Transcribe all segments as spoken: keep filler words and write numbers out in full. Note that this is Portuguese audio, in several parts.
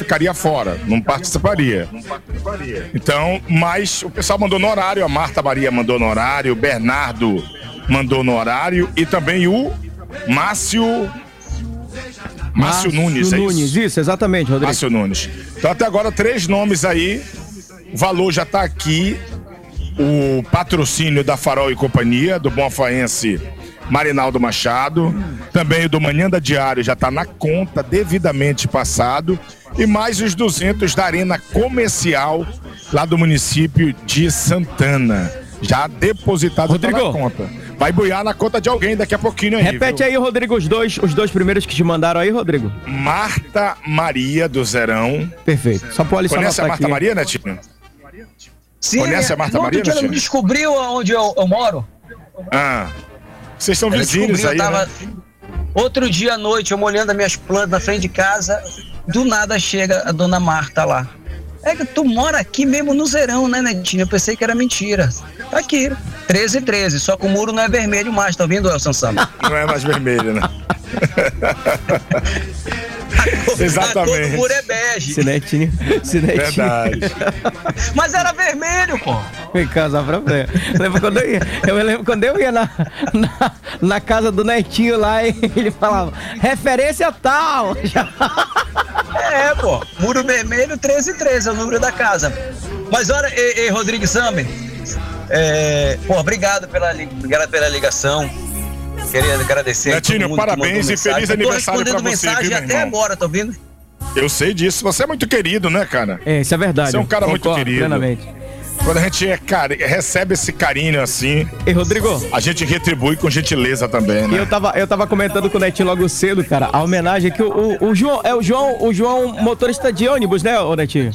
ficaria fora, não participaria. Então, mas o pessoal mandou no horário, a Marta Maria mandou no horário, o Bernardo mandou no horário e também o Márcio... Márcio Nunes, é Nunes, isso? isso, exatamente, Rodrigo. Márcio Nunes. Então até agora três nomes aí, o valor já tá aqui, o patrocínio da Farol e Companhia, do Bonfaense Marinaldo Machado, também o do Manhã da Diário já tá na conta, devidamente passado, e mais os duzentos da Arena Comercial, lá do município de Santana, já depositado na conta. Vai buiar na conta de alguém daqui a pouquinho aí. Repete viu? aí, Rodrigo, os dois, os dois primeiros que te mandaram aí, Rodrigo. Marta Maria do Zerão. Perfeito. Só pode Conhece a Marta aqui. Maria, Netinho? Sim. Conhece a Marta no Maria, Netinho? Descobriu onde eu, eu moro? Ah. Vocês são vizinhos aí, tava... né? Outro dia à noite, eu molhando as minhas plantas na frente de casa, do nada chega a dona Marta lá. É que tu mora aqui mesmo no Zerão, né, Netinho? Eu pensei que era mentira. Tá aqui, treze e treze, só que o muro não é vermelho mais, tá ouvindo, Elson Samba? Não é mais vermelho, né? Exatamente. A cor do muro é bege. Cinetinho. Cinetinho. Verdade. Mas era vermelho, pô. Em casa pra ver. Lembra quando eu ia? Eu lembro quando eu ia na, na, na casa do Netinho lá e ele falava, referência tal. É, pô. Muro vermelho, treze e treze é o número da casa. Mas olha, ei, ei Rodrigo Sambi, é, pô, obrigado pela, obrigado pela ligação. Queria agradecer. Netinho, parabéns e feliz aniversário pra você, mensagem viu, meu até irmão? agora, tá ouvindo? Eu sei disso. Você é muito querido, né, cara? É, isso é verdade. Você é um cara Concordo, muito querido. Plenamente. Quando a gente é, cara, recebe esse carinho assim... E Rodrigo? A gente retribui com gentileza também, né? E eu tava, eu tava comentando com o Netinho logo cedo, cara, a homenagem que o, o, o João... É o João, o João motorista de ônibus, né, ô Netinho?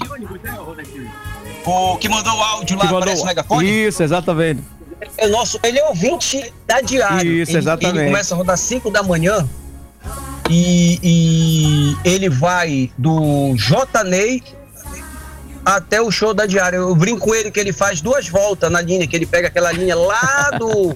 O que mandou o áudio lá, mandou... parece o megafone? Isso, exatamente. É nosso, ele é ouvinte da Diário. Isso, exatamente. Ele, ele começa a rodar cinco da manhã e, e ele vai do J. Ney até o show da Diário. Eu brinco com ele que ele faz duas voltas na linha, que ele pega aquela linha lá do...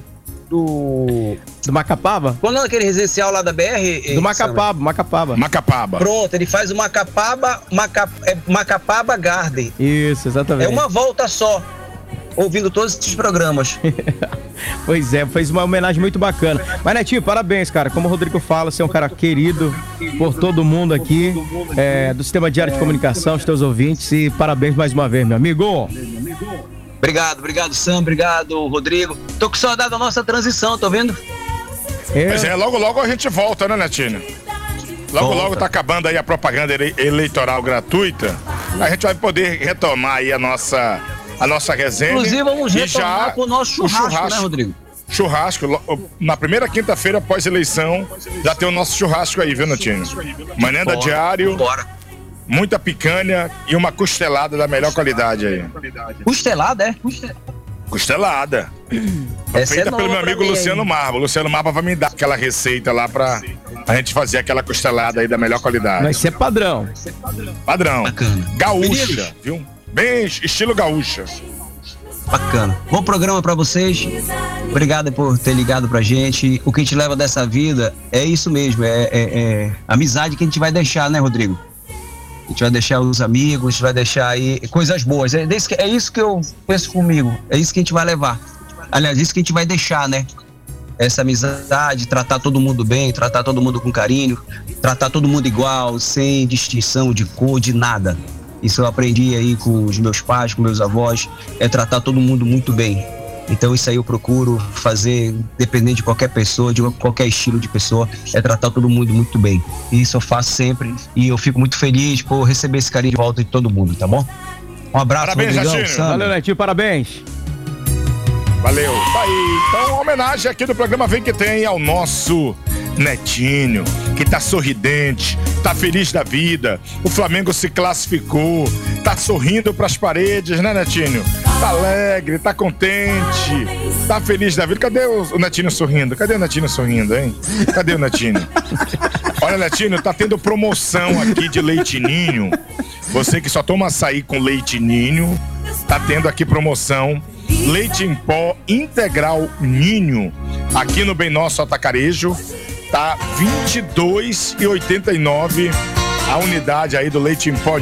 Do... Do Macapaba? Quando é aquele residencial lá da B R? Do Macapaba, Macapaba. Macapaba. Pronto, ele faz o Macapaba, Maca, é, Macapaba Garden. Isso, exatamente. É uma volta só, ouvindo todos esses programas. Pois é, fez uma homenagem muito bacana. Mas, Netinho, parabéns, cara. Como o Rodrigo fala, você é um cara querido por todo mundo aqui, é, do Sistema Diário de Comunicação, os teus ouvintes, e parabéns mais uma vez, meu amigo. Obrigado, obrigado, Sam, obrigado, Rodrigo. Tô com saudade da nossa transição, tô vendo? É. Mas é, logo, logo a gente volta, né, Netinho? Logo, volta. logo tá acabando aí a propaganda eleitoral gratuita. A gente vai poder retomar aí a nossa, a nossa resenha. Inclusive, vamos retomar já com o nosso churrasco, o churrasco, né, Rodrigo? Churrasco, na primeira quinta-feira após eleição, já tem o nosso churrasco aí, viu, Netinho? Manhã da Diário. Bora. Muita picanha e uma costelada da melhor qualidade aí. Costelada, é? Costelada. Essa feita é pelo meu amigo mim, Luciano aí. Marba. O Luciano Marba vai me dar aquela receita lá pra a gente fazer aquela costelada aí da melhor qualidade. Vai ser padrão. Padrão. Bacana. Gaúcha, Meninos. viu? Bem estilo gaúcha. Bacana. Bom programa pra vocês. Obrigado por ter ligado pra gente. O que a gente leva dessa vida é isso mesmo, é, é, é amizade que a gente vai deixar, né, Rodrigo? A gente vai deixar os amigos, a gente vai deixar aí coisas boas. É, é isso que eu penso comigo. É isso que a gente vai levar. Aliás, é isso que a gente vai deixar, né? Essa amizade, tratar todo mundo bem, tratar todo mundo com carinho, tratar todo mundo igual, sem distinção de cor, de nada. Isso eu aprendi aí com os meus pais, com meus avós, é tratar todo mundo muito bem. Então isso aí eu procuro fazer, independente de qualquer pessoa, de qualquer estilo de pessoa, é tratar todo mundo muito bem. E isso eu faço sempre e eu fico muito feliz por receber esse carinho de volta de todo mundo, tá bom? Um abraço, parabéns, Rodrigão. Valeu, Netinho, parabéns. Valeu. Tá aí. Então, uma homenagem aqui do programa Vem Que Tem ao nosso Netinho, que tá sorridente, tá feliz da vida. O Flamengo se classificou, tá sorrindo pras paredes, né, Netinho? Tá alegre, tá contente, tá feliz da vida. Cadê o, o Netinho sorrindo? Cadê o Netinho sorrindo, hein? Cadê o Netinho? Olha, Netinho, tá tendo promoção aqui de leite ninho. Você que só toma açaí com leite ninho, tá tendo aqui promoção. Leite em pó integral ninho, aqui no Bem Nosso Atacarejo, tá vinte e dois reais e oitenta e nove centavos a unidade aí do leite em pó